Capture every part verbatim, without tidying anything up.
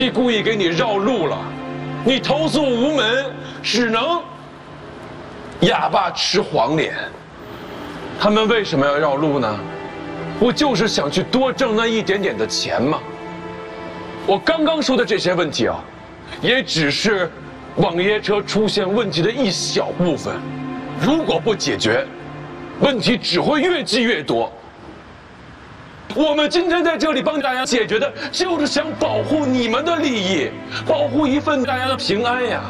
故意给你绕路了，你投诉无门，只能哑巴吃黄连。他们为什么要绕路呢？不就是想去多挣那一点点的钱吗？我刚刚说的这些问题啊，也只是网约车出现问题的一小部分。如果不解决，问题只会越积越多。我们今天在这里帮大家解决的，就是想保护你们的利益，保护一份大家的平安呀。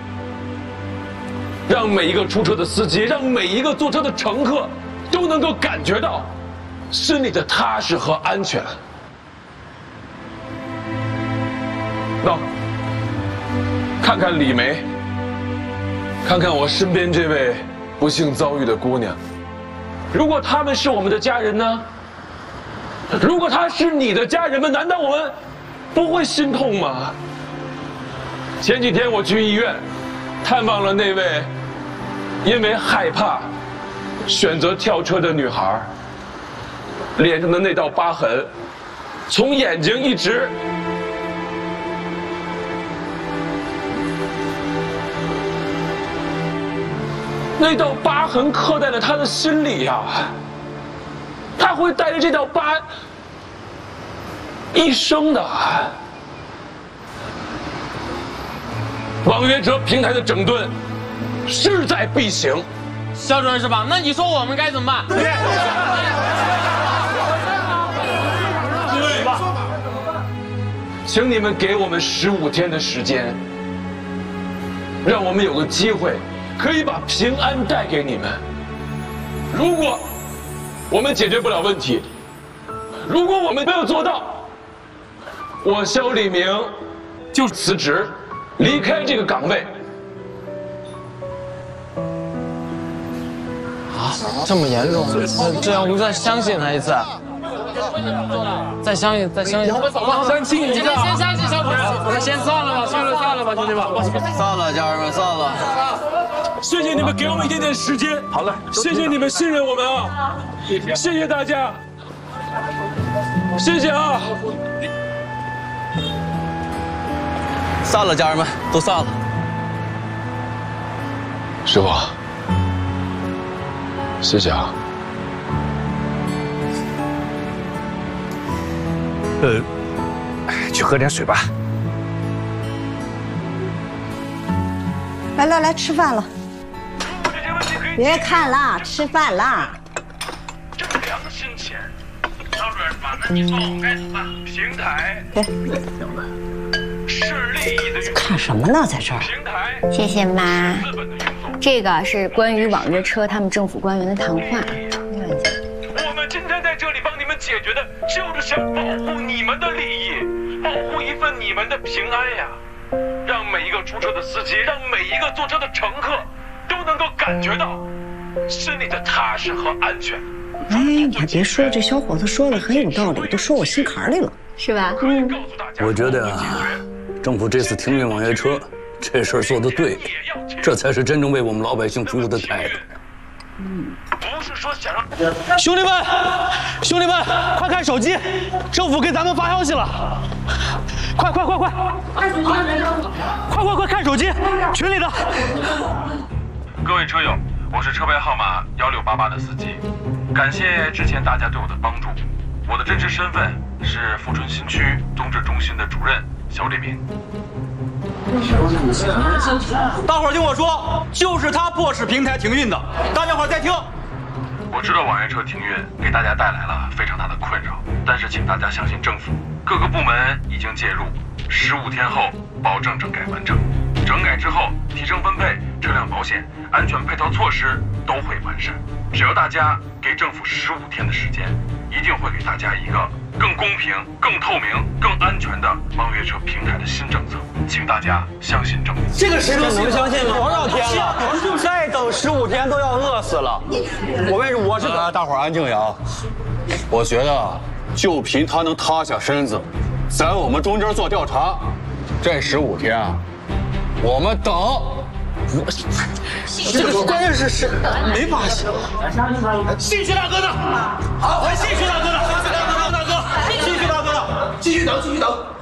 让每一个出车的司机，让每一个坐车的乘客，都能够感觉到心里的踏实和安全。那，看看李梅，看看我身边这位不幸遭遇的姑娘，如果他们是我们的家人呢？如果他是你的家人们，难道我们不会心痛吗？前几天我去医院探望了那位因为害怕选择跳车的女孩，脸上的那道疤痕，从眼睛一直那道疤痕刻在了她的心里呀。他会带着这道疤一生的。网约车平台的整顿势在必行。 肖主任是吧？那你说我们该怎么办？对， 对吧？请你们给我们十五天的时间，让我们有个机会，可以把平安带给你们。如果我们解决不了问题，如果我们没有做到，我肖立明就辞职，离开这个岗位。 啊，这么严重？那这样我们再相信他一次，再相信，再相信。 相信一下。 先相信肖主任，我们先算了吧，算了算了吧，兄弟们。 散了，家人们，散了。 谢谢你们给我们一点点时间。好嘞，谢谢你们信任我们啊！谢谢大家，谢谢啊！ 散了，家人们，都散了。 师傅，谢谢啊。 呃，去喝点水吧。 来来来，吃饭了。别看了，吃饭了。 这良心钱，肖主任是吧？那你说我该怎么办？平台给， 是利益的运作。 看什么呢，在这儿？ 平台， 谢谢妈。 资本的运作。 这个是关于网约车他们政府官员的谈话。 我们今天在这里帮你们解决的，就是想保护你们的利益，保护一份你们的平安呀。让每一个出车的司机，让每一个坐车的乘客，都能够感觉到心里的踏实和安全。 哎，你还别说，这小伙子说的很有道理，都说我心坎里了， 是吧？ 嗯， 我觉得啊，政府这次停运网约车，这事儿做得对，这才是真正为我们老百姓服务的态度。 嗯，不是说想让兄弟们，兄弟们，快看手机，政府给咱们发消息了。快快快快！快快快看手机，群里的。 各位车友，我是车牌号码幺六八八的司机，感谢之前大家对我的帮助。我的真实身份是富春新区冬至中心的主任肖立明。 大伙儿听我说，就是他迫使平台停运的。大家伙儿再听。 我知道网约车停运给大家带来了非常大的困扰，但是请大家相信政府，各个部门已经介入，十五天后保证整改完成。整改之后，提升分配、车辆保险、安全配套措施都会完善。只要大家给政府十五天的时间，一定会给大家一个更公平、更透明、更安全的网约车平台的新政策。请大家相信政府。 这个谁能能相信吗？多少天了？再等十五天都要饿死了。我为我是大伙儿安静呀。我觉得就凭他能塌下身子，在我们中间做调查，这十五天啊，我们等。我这个关键是是没法想。 信息大哥呢？好，信息大哥呢？信息大哥，大哥，信息大哥呢？继续等，继续等。